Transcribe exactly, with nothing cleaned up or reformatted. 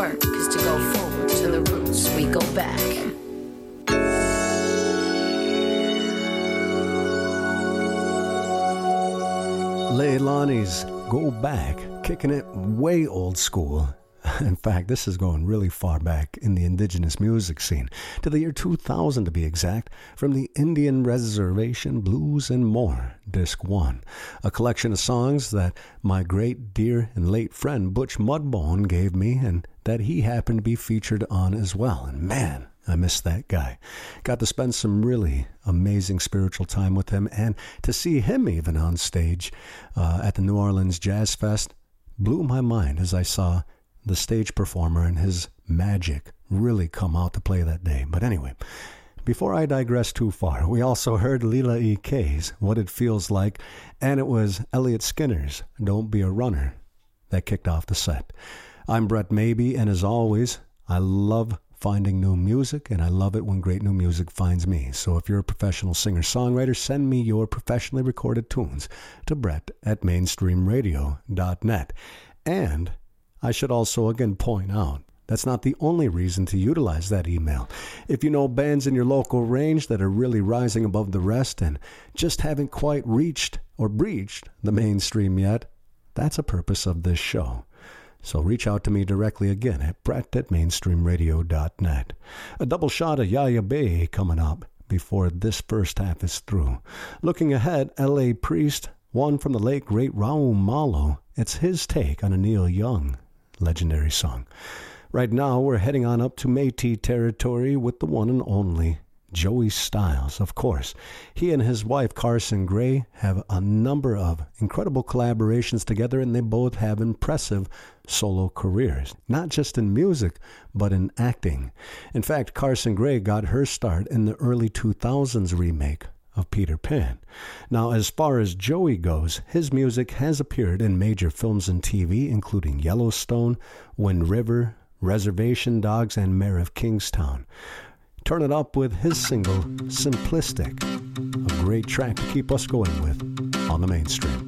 work is to go forward to the roots. We go back. Leilani's Go Back, kicking it way old school. In fact, this is going really far back in the indigenous music scene, to the year two thousand to be exact, from the Indian Reservation Blues and More, Disc one, a collection of songs that my great, dear, and late friend Butch Mudbone gave me, and that he happened to be featured on as well. And man, I miss that guy. Got to spend some really amazing spiritual time with him, and to see him even on stage uh, at the New Orleans Jazz Fest blew my mind as I saw the stage performer and his magic really come out to play that day. But anyway, before I digress too far, we also heard Lila E. K's What It Feels Like, and it was Elliot Skinner's Don't Be a Runner that kicked off the set. I'm Brett Maybe, and as always, I love finding new music, and I love it when great new music finds me. So if you're a professional singer-songwriter, send me your professionally recorded tunes to Brett at mainstream radio dot net. And I should also again point out, that's not the only reason to utilize that email. If you know bands in your local range that are really rising above the rest and just haven't quite reached or breached the mainstream yet, that's a purpose of this show. So reach out to me directly again at Brett at mainstream radio dot net. A double shot of Yaya Bay coming up before this first half is through. Looking ahead, L A Priest, one from the late great Raul Malo. It's his take on a Neil Young legendary song. Right now, we're heading on up to Métis territory with the one and only Joey Styles. Of course, he and his wife Carson Gray have a number of incredible collaborations together, and they both have impressive solo careers, not just in music, but in acting. In fact, Carson Gray got her start in the early two thousands remake of Peter Pan. Now, as far as Joey goes, his music has appeared in major films and T V, including Yellowstone, Wind River, Reservation Dogs, and Mayor of Kingstown. Turn it up with his single, Simplistic, a great track to keep us going with on the mainstream.